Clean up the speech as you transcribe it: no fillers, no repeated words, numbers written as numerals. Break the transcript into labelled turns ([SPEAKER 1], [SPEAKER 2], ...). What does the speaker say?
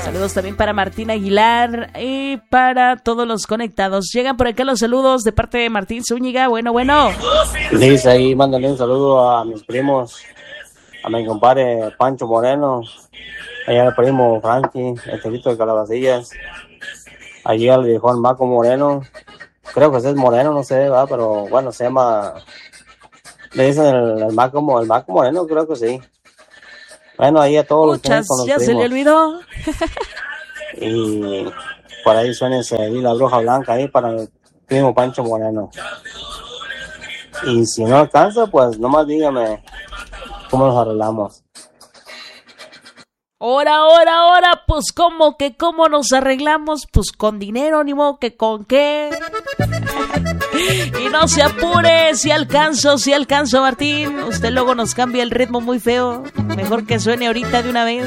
[SPEAKER 1] Saludos también para Martín Aguilar y para todos los conectados. Llegan por acá los saludos de parte de Martín Zúñiga. Bueno.
[SPEAKER 2] Dice ahí, mándale un saludo a mis primos, a mi compadre Pancho Moreno, allá el primo Frankie, el Telito de Calabacillas, allí al viejón Maco Moreno, creo que ese es Moreno, no sé, ¿verdad? Pero bueno, se llama, le dicen el Maco Moreno, creo que sí. Bueno, ahí a todos los que
[SPEAKER 1] ya primos. Se le olvidó.
[SPEAKER 2] Y por ahí suénese ahí la bruja blanca ahí para el primo Pancho Moreno. Y si no alcanza, pues nomás dígame cómo nos arreglamos.
[SPEAKER 1] Ahora, pues ¿cómo nos arreglamos? Pues con dinero, ni modo que con qué. Y no se apure, si alcanzo, Martín. Usted luego nos cambia el ritmo muy feo. Mejor que suene ahorita de una vez.